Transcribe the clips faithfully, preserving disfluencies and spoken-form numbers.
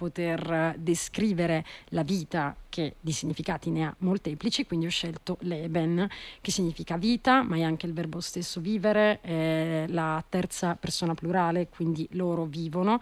poter descrivere la vita, che di significati ne ha molteplici, quindi ho scelto Leben, che significa vita, ma è anche il verbo stesso vivere, è la terza persona plurale, quindi loro vivono,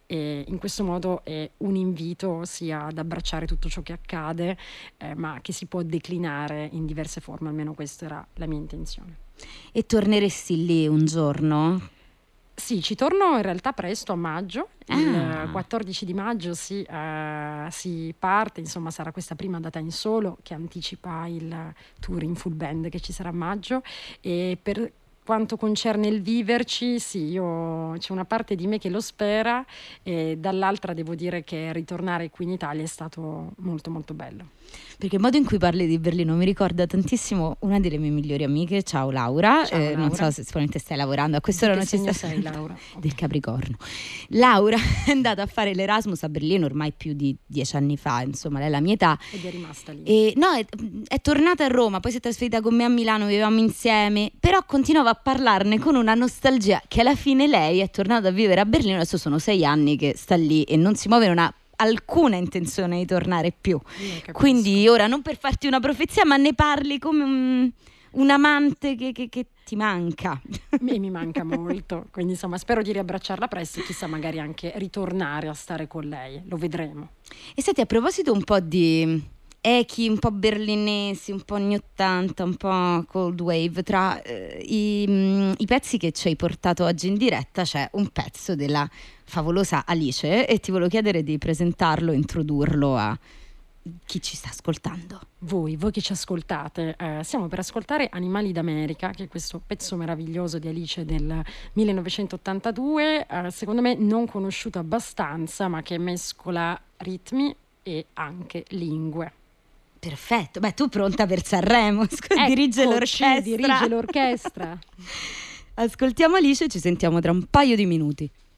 e in questo modo è un invito sia ad abbracciare tutto ciò che accade, eh, ma che si può declinare in diverse forme, almeno questa era la mia intenzione. E torneresti lì un giorno? Sì, ci torno in realtà presto, a maggio, Ah. il quattordici di maggio si, eh, si parte, insomma sarà questa prima data in solo che anticipa il tour in full band che ci sarà a maggio, e per quanto concerne il viverci, sì, io, c'è una parte di me che lo spera, e dall'altra devo dire che ritornare qui in Italia è stato molto molto bello. Perché il modo in cui parli di Berlino mi ricorda tantissimo una delle mie migliori amiche, ciao Laura, Ciao, eh, Laura. Non so se sicuramente stai lavorando, a quest'ora non ci segno sta. sei, Laura? Del Capricorno. Laura è andata a fare l'Erasmus a Berlino ormai più di dieci anni fa, insomma lei è la mia età. Ed è rimasta lì. E, no, è, è tornata a Roma, poi si è trasferita con me a Milano, vivevamo insieme, però continuava a parlarne con una nostalgia che alla fine lei è tornata a vivere a Berlino, adesso sono sei anni che sta lì e non si muove, non ha alcuna intenzione di tornare più. Quindi ora, non per farti una profezia, ma ne parli come un, un amante che, che, che ti manca. Mi, mi manca molto, quindi insomma spero di riabbracciarla presto e chissà magari anche ritornare a stare con lei, lo vedremo. E senti, a proposito un po' di echi un po' berlinesi, un po' anni ottanta, un po' cold wave, tra eh, i, mh, i pezzi che ci hai portato oggi in diretta c'è un pezzo della favolosa Alice e ti volevo chiedere di presentarlo, introdurlo a chi ci sta ascoltando. Voi, voi che ci ascoltate, eh, stiamo per ascoltare Animali d'America, che è questo pezzo meraviglioso di Alice del millenovecentottantadue, eh, secondo me non conosciuto abbastanza, ma che mescola ritmi e anche lingue. Perfetto, beh, tu pronta per Sanremo, Eccoci, dirige l'orchestra. dirige l'orchestra. Ascoltiamo Alice e ci sentiamo tra un paio di minuti.